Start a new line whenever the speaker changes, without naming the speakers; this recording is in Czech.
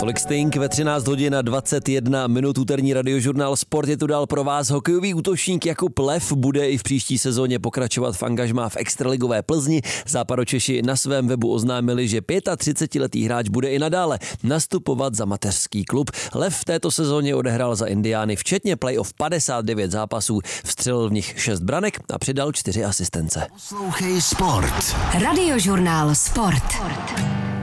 Tolik Sting ve 13 hodin a 21 minut. Úterní radiožurnál Sport je tu dál pro vás. Hokejový útočník Jakub Lev bude i v příští sezóně pokračovat v angažmá v extraligové Plzni. Západočeši na svém webu oznámili, že 35letý hráč bude i nadále nastupovat za mateřský klub. Lev v této sezóně odehrál za Indiány včetně playoff 59 zápasů, vstřelil v nich 6 branek a přidal 4 asistence.
Poslouchej Sport.
Radiožurnál Sport.